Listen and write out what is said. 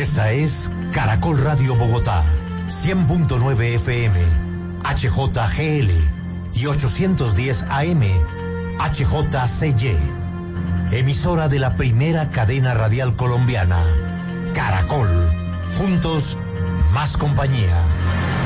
Esta es Caracol Radio Bogotá, 100.9 FM, HJGL y 810 AM, HJCY. Emisora de la primera cadena radial colombiana, Caracol. Juntos, más compañía.